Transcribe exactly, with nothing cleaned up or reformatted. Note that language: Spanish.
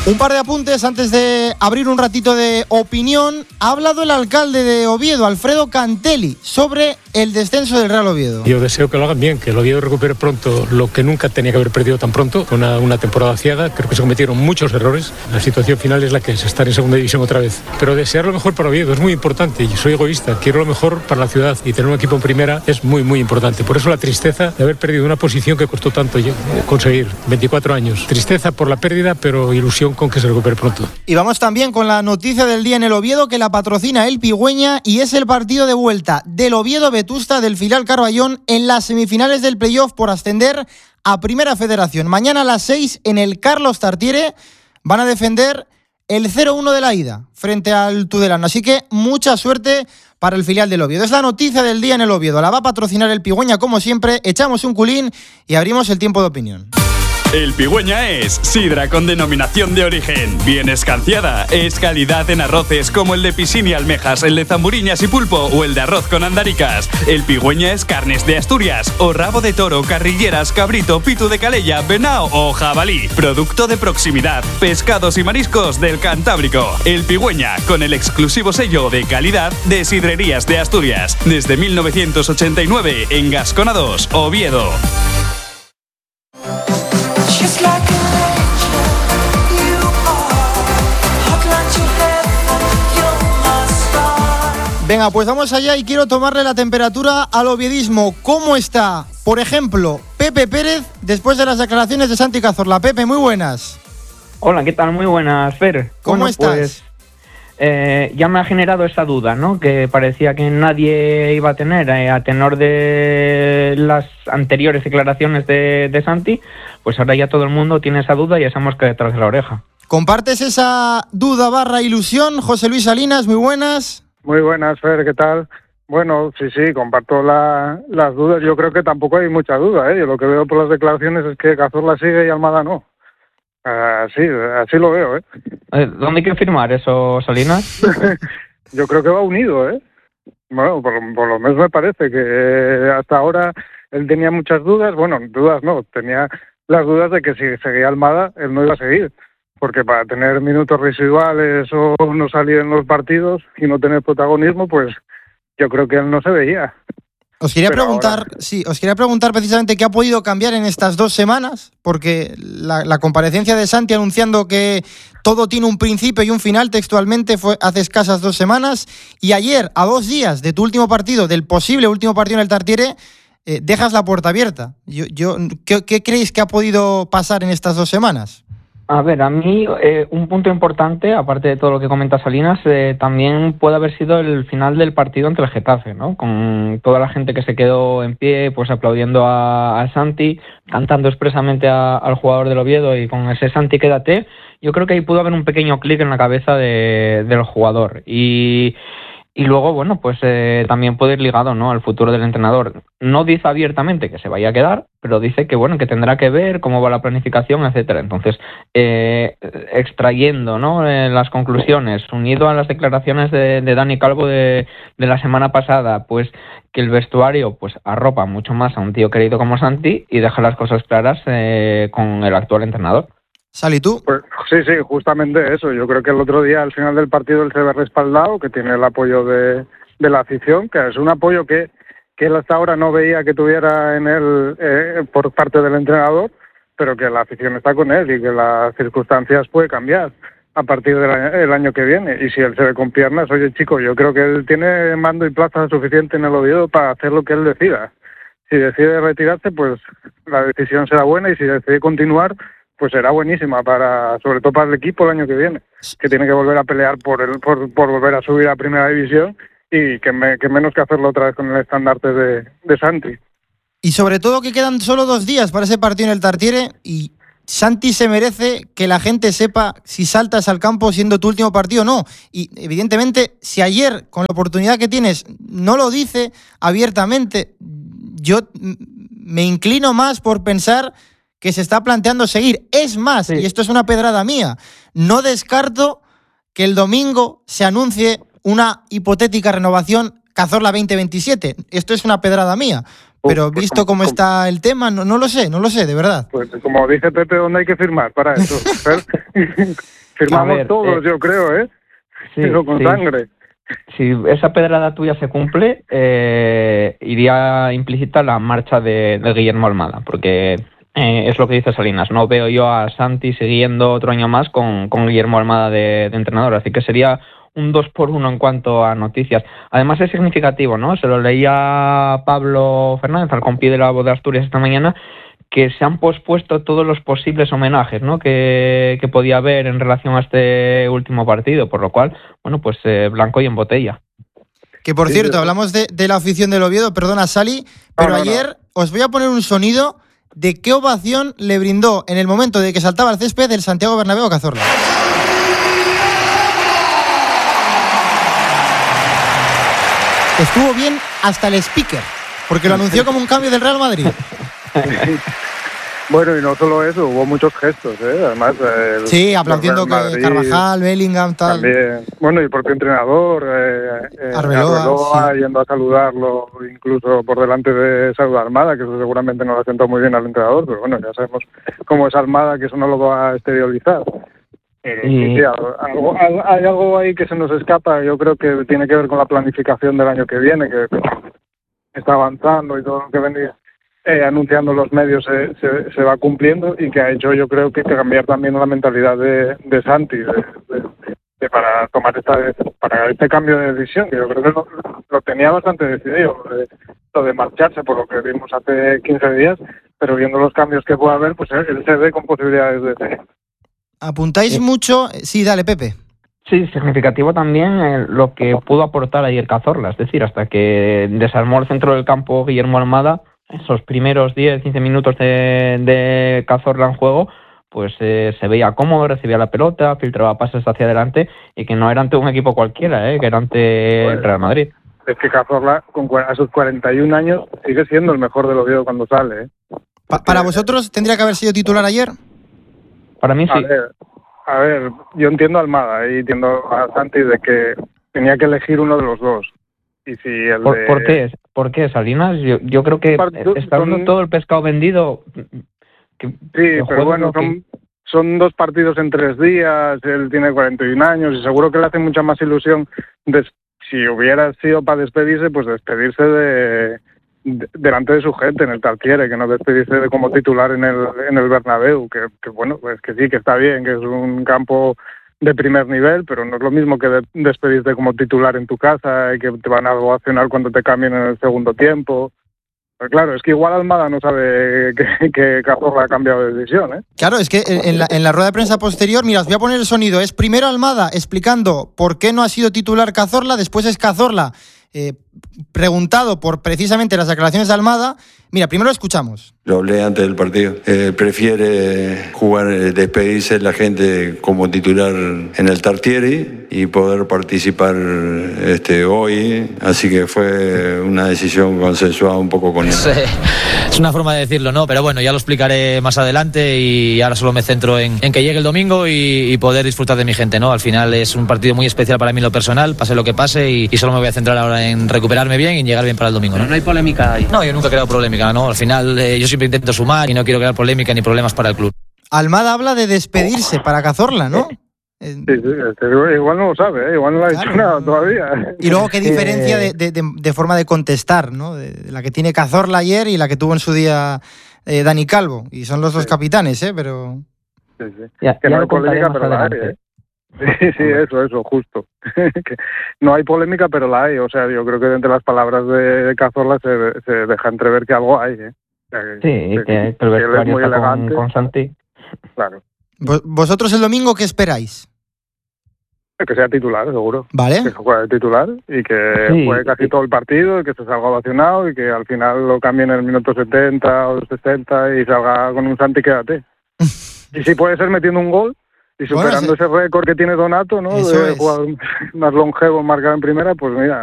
Un par de apuntes antes de abrir un ratito de opinión. Ha hablado el alcalde de Oviedo, Alfredo Cantelli, sobre el descenso del Real Oviedo. Yo deseo que lo hagan bien, que el Oviedo recupere pronto lo que nunca tenía que haber perdido tan pronto, una, una temporada ciega. Creo que se cometieron muchos errores. La situación final es la que es, estar en segunda división otra vez. Pero desear lo mejor para Oviedo es muy importante. Yo soy egoísta, quiero lo mejor para la ciudad y tener un equipo en primera es muy, muy importante. Por eso la tristeza de haber perdido una posición que costó tanto conseguir, veinticuatro años. Tristeza por la pérdida, pero ilusión con que se recupere pronto. Y vamos también con la noticia del día en el Oviedo, que la patrocina el Pigüeña, y es el partido de vuelta del Oviedo Vetusta del filial Carballón en las semifinales del playoff por ascender a Primera Federación. Mañana a las seis en el Carlos Tartiere van a defender el cero uno de la ida frente al Tudelano. Así que mucha suerte para el filial del Oviedo. Es la noticia del día en el Oviedo. La va a patrocinar el Pigüeña como siempre. Echamos un culín y abrimos el tiempo de opinión. El Pigüeña es sidra con denominación de origen, bien escanciada, es calidad en arroces como el de piscina y almejas, el de zamburiñas y pulpo o el de arroz con andaricas. El Pigüeña es carnes de Asturias o rabo de toro, carrilleras, cabrito, pitu de calella, venao o jabalí. Producto de proximidad, pescados y mariscos del Cantábrico. El Pigüeña, con el exclusivo sello de calidad de Sidrerías de Asturias. Desde mil novecientos ochenta y nueve en Gascona dos, Oviedo. Venga, pues vamos allá y quiero tomarle la temperatura al oviedismo. ¿Cómo está, por ejemplo, Pepe Pérez después de las declaraciones de Santi Cazorla? Pepe, muy buenas. Hola, ¿qué tal? Muy buenas, Fer. ¿Cómo bueno, estás? Pues, eh, ya me ha generado esa duda, ¿no? Que parecía que nadie iba a tener, eh, a tenor de las anteriores declaraciones de, de Santi, pues ahora ya todo el mundo tiene esa duda y esa mosca detrás de la oreja. ¿Compartes esa duda barra ilusión? José Luis Salinas, muy buenas. Muy buenas, Fer, ¿qué tal? Bueno, sí, sí, comparto la, las dudas. Yo creo que tampoco hay mucha duda, ¿eh? Yo lo que veo por las declaraciones es que Cazorla sigue y Almada no. Uh, sí, así lo veo, ¿eh? ¿Dónde hay que firmar eso, Salinas? Yo creo que va unido, ¿eh? Bueno, por, por lo menos me parece que hasta ahora él tenía muchas dudas. Bueno, dudas no, tenía las dudas de que si seguía Almada, él no iba a seguir. Porque para tener minutos residuales o no salir en los partidos y no tener protagonismo, pues yo creo que él no se veía. Os quería Pero preguntar, ahora... sí, os quería preguntar precisamente qué ha podido cambiar en estas dos semanas, porque la, la comparecencia de Santi anunciando que todo tiene un principio y un final textualmente fue hace escasas dos semanas, y ayer, a dos días de tu último partido, del posible último partido en el Tartiere, eh, dejas la puerta abierta. Yo, yo, ¿qué, ¿Qué creéis que ha podido pasar en estas dos semanas? A ver, a mí eh, un punto importante, aparte de todo lo que comenta Salinas, eh, también puede haber sido el final del partido ante el Getafe, ¿no? Con toda la gente que se quedó en pie, pues aplaudiendo a, a Santi, cantando expresamente a, al jugador del Oviedo y con ese Santi quédate. Yo creo que ahí pudo haber un pequeño clic en la cabeza de, del jugador. Y... Y luego, bueno, pues eh, también puede ir ligado, ¿no?, al futuro del entrenador. No dice abiertamente que se vaya a quedar, pero dice que, bueno, que tendrá que ver cómo va la planificación, etcétera. Entonces, eh, extrayendo, ¿no?, eh, las conclusiones, unido a las declaraciones de, de Dani Calvo de, de la semana pasada, pues que el vestuario pues arropa mucho más a un tío querido como Santi y deja las cosas claras eh, con el actual entrenador. Sali, ¿tú? Pues sí, sí, justamente eso. Yo creo que el otro día, al final del partido, él se ve respaldado, que tiene el apoyo de, de la afición, que es un apoyo que, que él hasta ahora no veía que tuviera en él eh, por parte del entrenador, pero que la afición está con él y que las circunstancias puede cambiar a partir del año que viene. Y si él se ve con piernas, oye, chico, yo creo que él tiene mando y plaza suficiente en el Oviedo para hacer lo que él decida. Si decide retirarse, pues la decisión será buena, y si decide continuar, pues será buenísima, para sobre todo para el equipo el año que viene, que tiene que volver a pelear por el por, por volver a subir a Primera División, y que, me, que menos que hacerlo otra vez con el estandarte de, de Santi. Y sobre todo que quedan solo dos días para ese partido en el Tartiere, y Santi se merece que la gente sepa si saltas al campo siendo tu último partido o no. Y evidentemente, si ayer, con la oportunidad que tienes, no lo dice abiertamente, yo me inclino más por pensar que se está planteando seguir. Es más, sí. Y esto es una pedrada mía, no descarto que el domingo se anuncie una hipotética renovación Cazorla veinte veintisiete. Esto es una pedrada mía, pero pues, visto cómo está el tema, no, no lo sé, no lo sé, de verdad. Pues como dice Pepe, ¿dónde hay que firmar para eso? Firmamos ver, todos, eh, yo creo, ¿eh? Sí, Pero con sí. sangre. Si esa pedrada tuya se cumple, eh, iría implícita la marcha de, de Guillermo Almada, porque eh, es lo que dice Salinas. No veo yo a Santi siguiendo otro año más con, con Guillermo Almada de, de entrenador, así que sería un dos por uno en cuanto a noticias. Además es significativo, ¿no? Se lo leía Pablo Fernández al compi de la Voz de Asturias esta mañana, que se han pospuesto todos los posibles homenajes, ¿no?, que, que podía haber en relación a este último partido, por lo cual, bueno, pues eh, blanco y en botella. Que por Sí, cierto, sí. hablamos de, de la afición del Oviedo, perdona Sali, pero no, no. ayer os voy a poner un sonido de qué ovación le brindó en el momento de que saltaba el césped el Santiago Bernabéu a Cazorla. Estuvo bien hasta el speaker, porque lo anunció como un cambio del Real Madrid. Bueno, y no solo eso, hubo muchos gestos, ¿eh? Además, el, Sí, aplaudiendo el Real que Madrid, Carvajal, Bellingham, tal. también. Bueno, y el propio entrenador, eh, eh, Arbeloa, Arbeloa, sí. yendo a saludarlo, incluso por delante de Salud Almada, que eso seguramente no le sentó muy bien al entrenador, pero bueno, ya sabemos cómo es Almada, que eso no lo va a exteriorizar. Pero Y- sí, sí, algo, algo- hay algo ahí que se nos escapa, yo creo que tiene que ver con la planificación del año que viene, que está avanzando y todo lo que venía eh, anunciando los medios se, se, se va cumpliendo, y que ha hecho, yo creo, que, que cambiar también la mentalidad de, de Santi de, de, de para tomar esta para este cambio de decisión, que yo creo que lo, lo tenía bastante decidido, lo de, lo de marcharse, por lo que vimos hace quince días, pero viendo los cambios que puede haber, pues él se ve con posibilidades de seguir. ¿Apuntáis Sí. mucho? Sí, dale, Pepe. Sí, significativo también eh, lo que pudo aportar ayer Cazorla, es decir, hasta que desarmó el centro del campo Guillermo Almada, esos primeros diez quince minutos de, de Cazorla en juego, pues eh, se veía cómodo, recibía la pelota, filtraba pases hacia adelante, y que no era ante un equipo cualquiera, eh, que era ante el Real Madrid. Es que Cazorla, con, cua- a sus cuarenta y un años, sigue siendo el mejor del Oviedo cuando sale, ¿eh? Pa- ¿Para vosotros tendría que haber sido titular ayer? Para mí A sí. ver, a ver, yo entiendo a Almada y entiendo a Santi de que tenía que elegir uno de los dos. Y si el ¿Por, de... ¿por qué? ¿Por qué, Salinas? Yo, yo creo que Par- está dando son- todo el pescado vendido. Que, Sí, que pero juegue bueno, lo que- son, son dos partidos en tres días, él tiene cuarenta y un años y seguro que le hace mucha más ilusión, des- si hubiera sido para despedirse, pues despedirse de, de- delante de su gente en el Tartiere, que no despedirse de como titular en el, en el Bernabéu, que, que bueno, pues que sí, que está bien, que es un campo de primer nivel, pero no es lo mismo que de- despedirte como titular en tu casa y que te van a ovacionar cuando te cambien en el segundo tiempo. Pues claro, es que igual Almada no sabe que, que Cazorla ha cambiado de decisión, ¿eh? Claro, es que en en la, en la rueda de prensa posterior, mira, os voy a poner el sonido. Es primero Almada explicando por qué no ha sido titular Cazorla, después es Cazorla eh, preguntado por precisamente las declaraciones de Almada. Mira, primero lo escuchamos. Lo hablé antes del partido. Eh, prefiere jugar, eh, despedirse la gente como titular en el Tartiere y poder participar este, hoy. Así que fue una decisión consensuada un poco con él. Es, eh, es una forma de decirlo, ¿no? Pero bueno, ya lo explicaré más adelante, y ahora solo me centro en, en que llegue el domingo y, y poder disfrutar de mi gente, ¿no? Al final es un partido muy especial para mí en lo personal, pase lo que pase, y, y solo me voy a centrar ahora en recuperarme bien y llegar bien para el domingo, ¿no? No hay polémica ahí. No, yo nunca he creado polémica, ¿no? Al final eh, yo siempre intento sumar y no quiero crear polémica ni problemas para el club. Almada habla de despedirse para Cazorla, ¿no? Eh, Sí, sí, este, igual no lo sabe, ¿eh? Igual no lo ha Claro, dicho nada no. todavía. Y luego qué diferencia Eh, de, de- de- de forma de contestar, ¿no? De, de la que tiene Cazorla ayer y la que tuvo en su día eh, Dani Calvo. Y son los dos Sí. capitanes, ¿eh? Pero... Sí, sí. Ya, Que ya no lo hay polémica, contaré pero más la hay, adelante. ¿eh? Sí, sí, eso, eso, justo. Que no hay polémica, pero la hay. O sea, yo creo que entre las palabras de Cazorla se, se deja entrever que algo hay, ¿eh? O sea, que- Sí, que, que el él es vestuario muy está con, elegante. con Santi. Claro. ¿Vos- ¿Vosotros el domingo qué esperáis? Que sea titular, seguro. ¿Vale? Que se juegue de titular y que Sí, juegue casi sí. todo el partido y que se salga ovacionado y que al final lo cambien en el minuto setenta o sesenta y salga con un Santi, quédate. Y si puede ser metiendo un gol y Bueno, superando ese- ese récord que tiene Donato, ¿no? Eso De es. jugador más longevo en marcar en primera, pues mira,